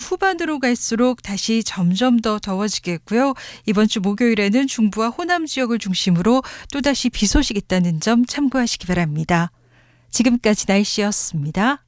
후반으로 갈수록 다시 점점 더 더워지겠고요. 이번 주 목요일에는 중부와 호남 지역을 중심으로 또다시 비 소식 있다는 점 참고하시기 바랍니다. 지금까지 날씨였습니다.